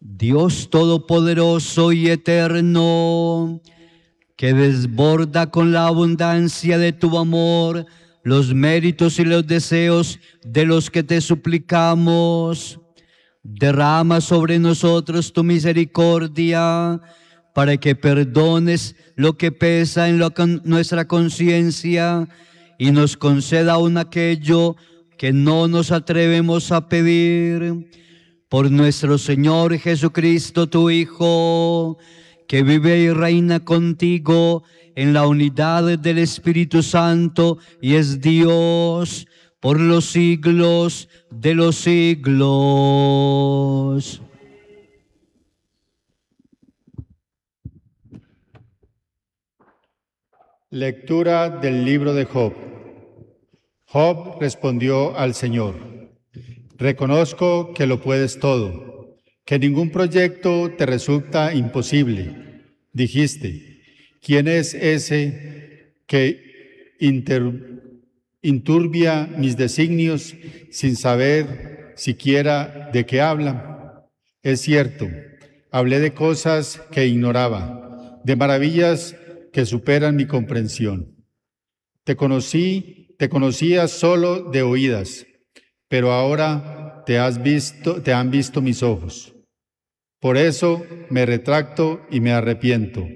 Dios Todopoderoso y Eterno, que desborda con la abundancia de tu amor los méritos y los deseos de los que te suplicamos, derrama sobre nosotros tu misericordia, para que perdones lo que pesa en nuestra conciencia y nos conceda aún aquello que no nos atrevemos a pedir. Por nuestro Señor Jesucristo, tu Hijo, que vive y reina contigo en la unidad del Espíritu Santo y es Dios por los siglos de los siglos. Lectura del libro de Job. Job respondió al Señor: reconozco que lo puedes todo, que ningún proyecto te resulta imposible. Dijiste: ¿quién es ese que inturbia mis designios sin saber siquiera de qué habla? Es cierto, hablé de cosas que ignoraba, de maravillas que superan mi comprensión. Te conocía solo de oídas, pero ahora te han visto mis ojos. Por eso me retracto y me arrepiento.